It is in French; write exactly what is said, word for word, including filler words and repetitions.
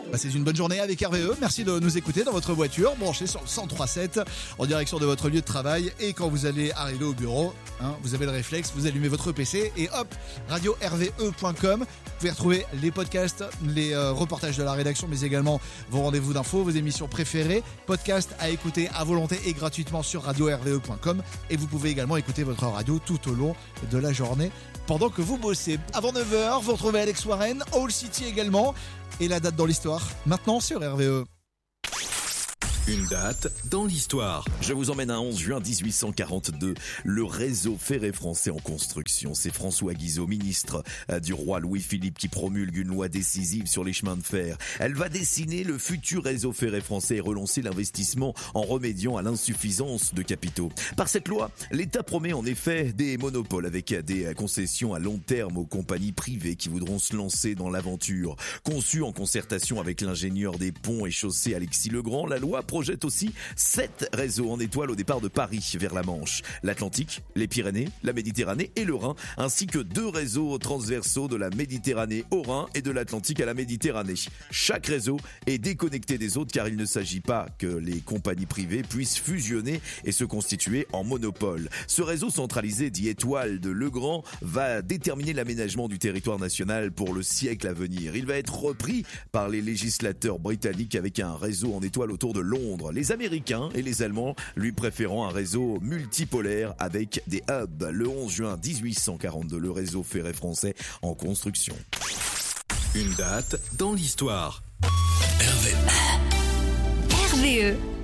Passez une bonne journée avec R V E. Merci de nous écouter dans votre voiture, branchée sur le cent trois sept en direction de votre lieu de travail. Et quand vous allez arriver au bureau, hein, vous avez le réflexe, vous allumez votre P C et hop, radio r v e point com. Vous pouvez retrouver les podcasts, les euh, reportages de la rédaction, mais également vos rendez-vous d'infos, vos émissions préférées. Podcasts à écouter à volonté et gratuitement sur radio r v e point com. Et vous pouvez également écouter votre radio tout au long de la journée pendant que vous bossez. Avant neuf heures, vous retrouvez Alex Warren, All City également. Et la date dans l'histoire, maintenant sur R V E. Une date dans l'histoire. Je vous emmène à onze juin dix-huit cent quarante-deux. Le réseau ferré français en construction. C'est François Guizot, ministre du roi Louis-Philippe, qui promulgue une loi décisive sur les chemins de fer. Elle va dessiner le futur réseau ferré français et relancer l'investissement en remédiant à l'insuffisance de capitaux. Par cette loi, l'État promet en effet des monopoles avec des concessions à long terme aux compagnies privées qui voudront se lancer dans l'aventure. Conçue en concertation avec l'ingénieur des ponts et chaussées Alexis Legrand, la loi projette aussi sept réseaux en étoile au départ de Paris vers la Manche, l'Atlantique, les Pyrénées, la Méditerranée et le Rhin, ainsi que deux réseaux transversaux de la Méditerranée au Rhin et de l'Atlantique à la Méditerranée. Chaque réseau est déconnecté des autres car il ne s'agit pas que les compagnies privées puissent fusionner et se constituer en monopole. Ce réseau centralisé dit étoile de Legrand va déterminer l'aménagement du territoire national pour le siècle à venir. Il va être repris par les législateurs britanniques avec un réseau en étoile autour de Londres. Les Américains et les Allemands lui préférant un réseau multipolaire avec des hubs. Le onze juin dix-huit cent quarante-deux, le réseau ferré français en construction. Une date dans l'histoire. R V E. R V E.